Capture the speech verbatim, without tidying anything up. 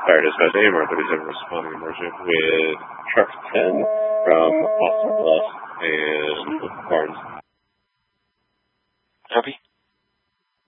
Fire Dispatch A M R thirty-seven responding emergent with Truck ten from Austin Bluff and Barnes. Copy.